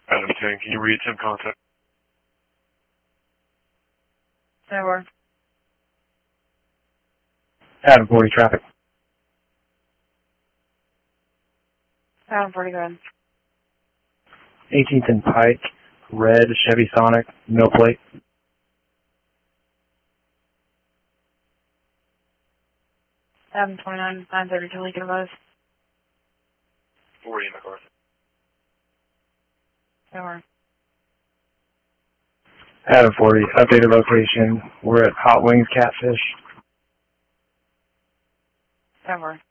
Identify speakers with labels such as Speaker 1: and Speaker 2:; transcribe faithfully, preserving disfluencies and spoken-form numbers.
Speaker 1: Adam ten, can you read Tim contact?
Speaker 2: Over.
Speaker 3: Adam forty traffic.
Speaker 2: Adam forty, go ahead.
Speaker 3: eighteenth and Pike, red Chevy Sonic, no plate.
Speaker 2: Adam twenty-nine, nine thirty-two, Lincoln Buzz.
Speaker 1: forty in MacArthur.
Speaker 2: Over.
Speaker 3: Adam forty, updated location. We're at Hot Wings Catfish.
Speaker 2: Over.